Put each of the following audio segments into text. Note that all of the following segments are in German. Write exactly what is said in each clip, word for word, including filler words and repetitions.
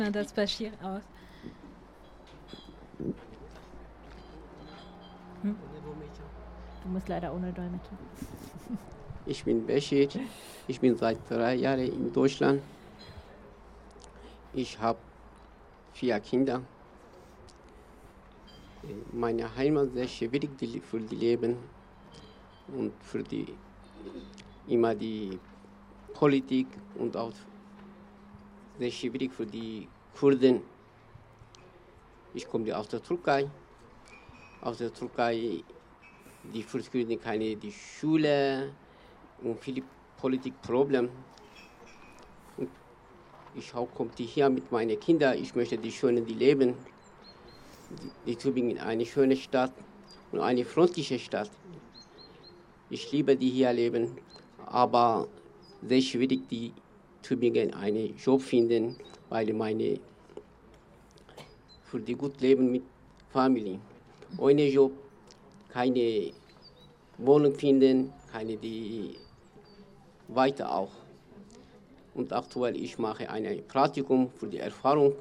Das Bashir aus. Hm? Du musst leider ohne Dolmetscher. Ich bin Bashir. Ich bin seit drei Jahren in Deutschland. Ich habe vier Kinder. Meine Heimat ist sehr schwierig für die Leben und für die immer die Politik und auch sehr schwierig für die Kurden. Ich komme aus der Türkei. Aus der Türkei, die für Kurden keine die Schule und viele Politikprobleme. Und ich komme hier mit meinen Kindern. Ich möchte die schönen die leben. Die Tübingen ist eine schöne Stadt und eine freundliche Stadt. Ich liebe die hier leben, aber sehr schwierig die Tübingen einen Job finden, weil meine für die gut leben mit Familie. Ohne Job keine Wohnung finden, keine die weiter auch. Und aktuell ich mache ein Praktikum für die Erfahrung.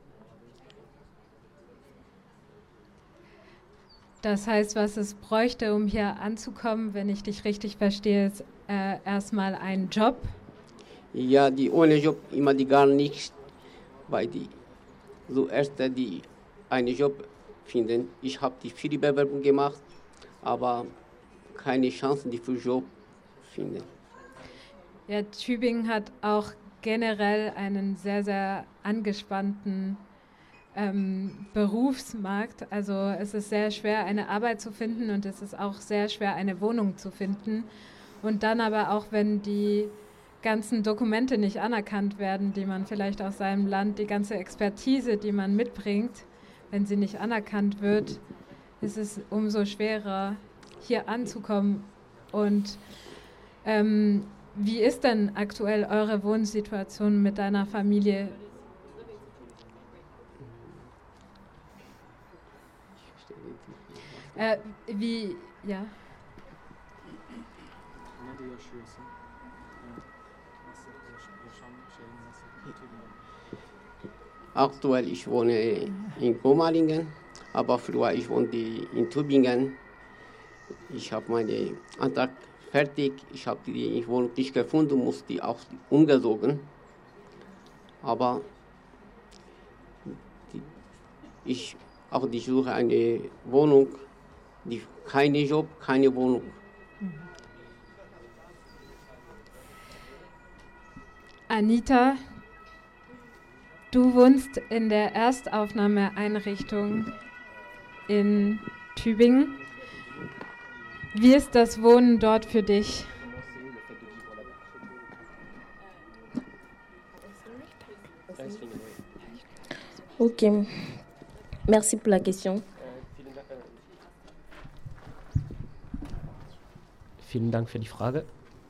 Das heißt, was es bräuchte, um hier anzukommen, wenn ich dich richtig verstehe, ist äh, erstmal ein Job. Ja, die ohne Job immer die gar nichts, weil die so erst die einen Job finden. Ich habe die viele Bewerbungen gemacht, aber keine Chancen, die für Job finden. Ja, Tübingen hat auch generell einen sehr, sehr angespannten ähm, Berufsmarkt. Also es ist sehr schwer, eine Arbeit zu finden und es ist auch sehr schwer, eine Wohnung zu finden. Und dann aber auch, wenn die ganzen Dokumente nicht anerkannt werden, die man vielleicht aus seinem Land, die ganze Expertise, die man mitbringt, wenn sie nicht anerkannt wird, ist es umso schwerer, hier anzukommen. Und ähm, wie ist denn aktuell eure Wohnsituation mit deiner Familie? Äh, wie, ja. Aktuell ich wohne in Gomalingen, aber früher ich wohnte in Tübingen. Ich habe meinen Antrag fertig, ich habe die Wohnung nicht gefunden, musste die auch umgezogen. Aber die, ich auch die suche eine Wohnung, die, keine Job, keine Wohnung. Anita, du wohnst in der Erstaufnahmeeinrichtung in Tübingen. Wie ist das Wohnen dort für dich? Ok, merci pour la question. Vielen Dank für die Frage.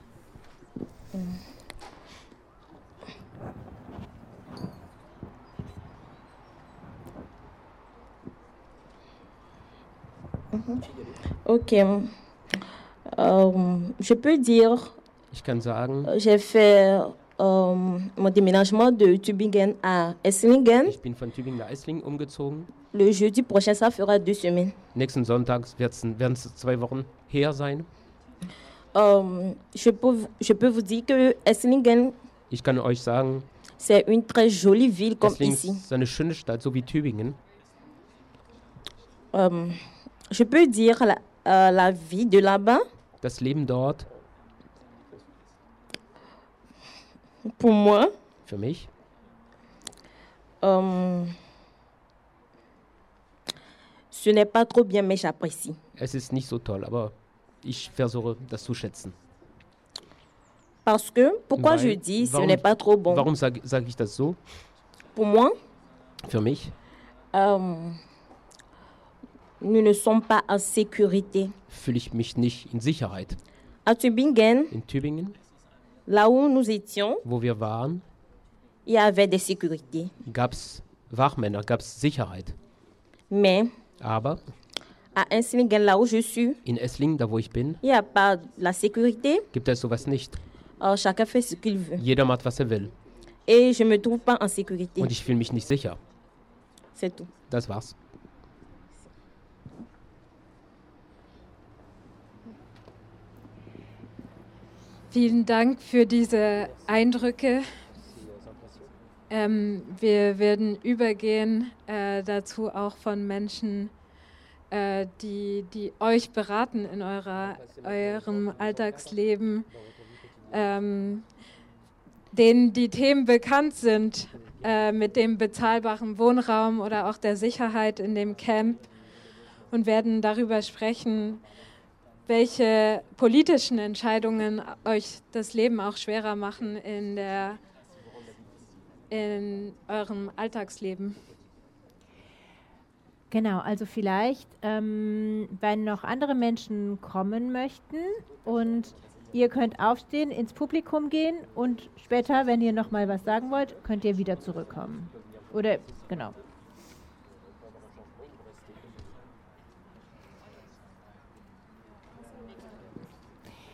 Ok, euh, je peux dire, Ich kann sagen, j'ai fait euh, mon déménagement de Tübingen à Esslingen. ich bin von Tübingen nach Esslingen umgezogen. Le jeudi prochain, ça fera deux semaines. Nächsten Sonntag werden es zwei Wochen her sein. Euh, je, peux, je peux vous dire que Esslingen, Ich kann euch sagen, c'est une très jolie ville comme Esslingen ici. ist eine schöne Stadt, so wie Tübingen. Euh, je peux dire la, euh, la vie de là-bas, Das Leben dort, pour moi, für mich, euh, ce n'est pas trop bien, mais j'apprécie. es ist nicht so toll, aber ich versuche, das zu schätzen. Parce que, pourquoi Weil- je dis ce warum- n'est pas trop bon? Warum sage sag ich das so? Pour moi, Für mich euh, nous ne sommes pas en sécurité. fühle ich mich nicht in Sicherheit. À Tübingen, In Tübingen, là où nous étions, wo wir waren, il y avait des sécurités. gab es Wachmänner, gab es Sicherheit. Mais Aber à Esslingen, là où je suis, in Esslingen, da wo ich bin, il n'y a pas la sécurité. gibt es sowas nicht. Euh, chacun fait ce qu'il veut. Jeder macht, was er will. et je ne me trouve pas en sécurité. Und ich fühle mich nicht sicher. C'est tout. Das war's. Vielen Dank für diese Eindrücke. Ähm, wir werden übergehen äh, dazu auch von Menschen, äh, die, die euch beraten in eurer, eurem Alltagsleben, ähm, denen die Themen bekannt sind, äh, mit dem bezahlbaren Wohnraum oder auch der Sicherheit in dem Camp, und werden darüber sprechen, welche politischen Entscheidungen euch das Leben auch schwerer machen in, der, in eurem Alltagsleben. Genau, also vielleicht, ähm, wenn noch andere Menschen kommen möchten und ihr könnt aufstehen, ins Publikum gehen und später, wenn ihr noch mal was sagen wollt, könnt ihr wieder zurückkommen. Oder, genau.